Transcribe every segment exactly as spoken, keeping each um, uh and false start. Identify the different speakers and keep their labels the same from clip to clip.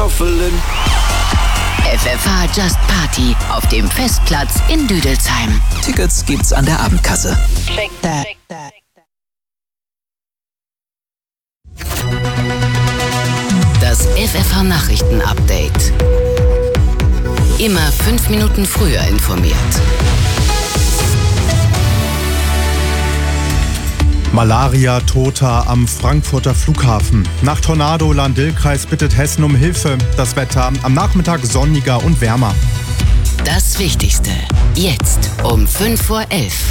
Speaker 1: Kartoffeln.
Speaker 2: F F H Just Party auf dem Festplatz in Düdelsheim.
Speaker 3: Tickets gibt's an der Abendkasse.
Speaker 2: Check that. Das F F H Nachrichten Update. Immer fünf Minuten früher informiert.
Speaker 4: Malaria-Toter am Frankfurter Flughafen. Nach Tornado Lahn-Dill-Kreis bittet Hessen um Hilfe. Das Wetter am Nachmittag sonniger und wärmer.
Speaker 2: Das Wichtigste jetzt um fünf vor elf.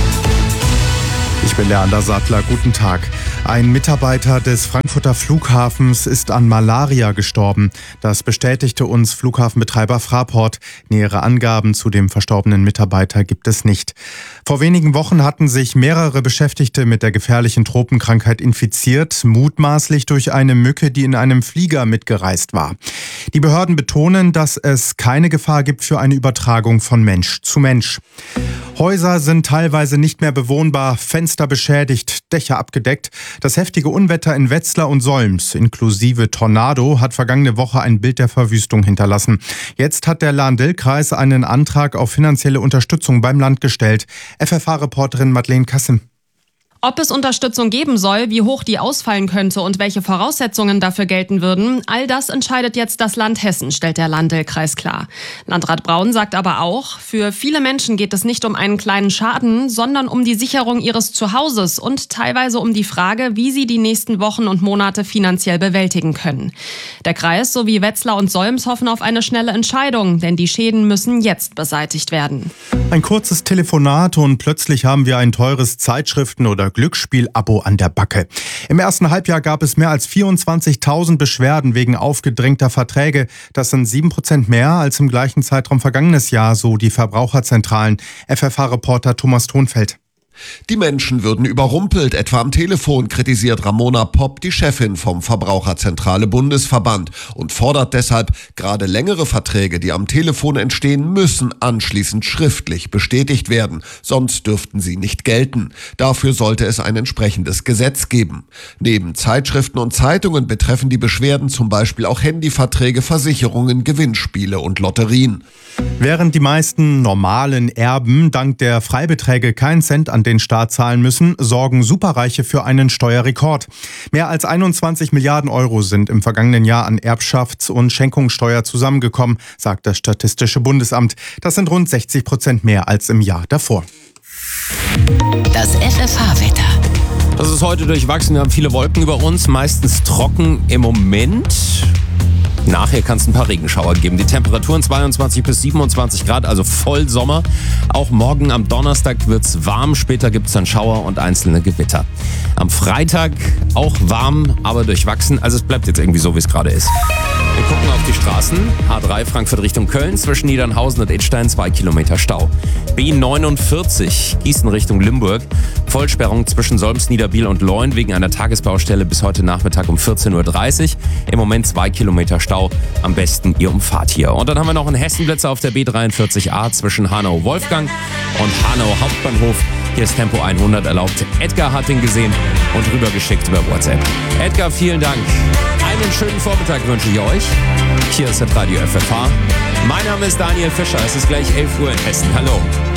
Speaker 4: Ich bin Leander Sattler, guten Tag. Ein Mitarbeiter des Frankfurter Flughafens ist an Malaria gestorben. Das bestätigte uns Flughafenbetreiber Fraport. Nähere Angaben zu dem verstorbenen Mitarbeiter gibt es nicht. Vor wenigen Wochen hatten sich mehrere Beschäftigte mit der gefährlichen Tropenkrankheit infiziert, mutmaßlich durch eine Mücke, die in einem Flieger mitgereist war. Die Behörden betonen, dass es keine Gefahr gibt für eine Übertragung von Mensch zu Mensch. Häuser sind teilweise nicht mehr bewohnbar, Fenster beschädigt, Dächer abgedeckt. Das heftige Unwetter in Wetzlar und Solms inklusive Tornado hat vergangene Woche ein Bild der Verwüstung hinterlassen. Jetzt hat der Lahn-Dill-Kreis einen Antrag auf finanzielle Unterstützung beim Land gestellt. F F H-Reporterin Madeleine Kassim.
Speaker 5: Ob es Unterstützung geben soll, wie hoch die ausfallen könnte und welche Voraussetzungen dafür gelten würden, all das entscheidet jetzt das Land Hessen, stellt der Lahn-Dill-Kreis klar. Landrat Braun sagt aber auch, für viele Menschen geht es nicht um einen kleinen Schaden, sondern um die Sicherung ihres Zuhauses und teilweise um die Frage, wie sie die nächsten Wochen und Monate finanziell bewältigen können. Der Kreis sowie Wetzlar und Solms hoffen auf eine schnelle Entscheidung, denn die Schäden müssen jetzt beseitigt werden.
Speaker 4: Ein kurzes Telefonat und plötzlich haben wir ein teures Zeitschriften- oder Glücksspiel-Abo an der Backe. Im ersten Halbjahr gab es mehr als vierundzwanzigtausend Beschwerden wegen aufgedrängter Verträge. Das sind sieben Prozent mehr als im gleichen Zeitraum vergangenes Jahr, so die Verbraucherzentralen. F F H-Reporter Thomas Thonfeld.
Speaker 6: Die Menschen würden überrumpelt, etwa am Telefon, kritisiert Ramona Popp, die Chefin vom Verbraucherzentrale Bundesverband, und fordert deshalb, gerade längere Verträge, die am Telefon entstehen, müssen anschließend schriftlich bestätigt werden, sonst dürften sie nicht gelten. Dafür sollte es ein entsprechendes Gesetz geben. Neben Zeitschriften und Zeitungen betreffen die Beschwerden zum Beispiel auch Handyverträge, Versicherungen, Gewinnspiele und Lotterien.
Speaker 4: Während die meisten normalen Erben dank der Freibeträge keinen Cent an den Staat zahlen müssen, sorgen Superreiche für einen Steuerrekord. Mehr als einundzwanzig Milliarden Euro sind im vergangenen Jahr an Erbschafts- und Schenkungssteuer zusammengekommen, sagt das Statistische Bundesamt. Das sind rund sechzig Prozent mehr als im Jahr davor.
Speaker 2: Das F F H-Wetter.
Speaker 7: Das ist heute durchwachsen. Wir haben viele Wolken über uns, meistens trocken im Moment. Nachher kann es ein paar Regenschauer geben. Die Temperaturen zweiundzwanzig bis siebenundzwanzig Grad, also voll Sommer. Auch morgen am Donnerstag wird es warm. Später gibt es dann Schauer und einzelne Gewitter. Am Freitag auch warm, aber durchwachsen. Also es bleibt jetzt irgendwie so, wie es gerade ist. Wir gucken auf die Straßen. H drei Frankfurt Richtung Köln, zwischen Niedernhausen und Idstein zwei Kilometer Stau. B neunundvierzig Gießen Richtung Limburg. Vollsperrung zwischen Solms, Niederbiel und Leun wegen einer Tagesbaustelle bis heute Nachmittag um vierzehn Uhr dreißig. Im Moment zwei Kilometer Stau. Am besten ihr umfahrt hier. Und dann haben wir noch einen Hessenblitzer auf der B dreiundvierzig A zwischen Hanau-Wolfgang und Hanau Hauptbahnhof. Hier ist Tempo hundert erlaubt. Edgar hat ihn gesehen und rübergeschickt über WhatsApp. Edgar, vielen Dank. Einen schönen Vormittag wünsche ich euch. Hier ist das Radio F F H. Mein Name ist Daniel Fischer. Es ist gleich elf Uhr in Hessen. Hallo.